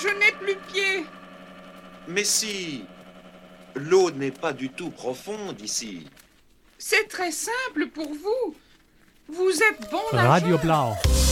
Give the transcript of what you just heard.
Je n'ai plus pied. Mais si... L'eau n'est pas du tout profonde ici. C'est très simple pour vous. Vous êtes bon nageur. Radio Blau.